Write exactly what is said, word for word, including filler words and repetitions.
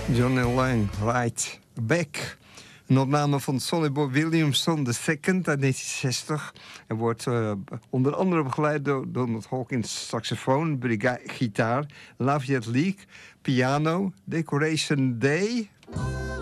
Johnny Lang, Right Back. Een opname van Sonny Boy Williamson de second uit negentien zestig. Hij wordt uh, onder andere begeleid door Donald Hawkins saxofoon, brigade gitaar, Lafayette League, piano, Decoration Day.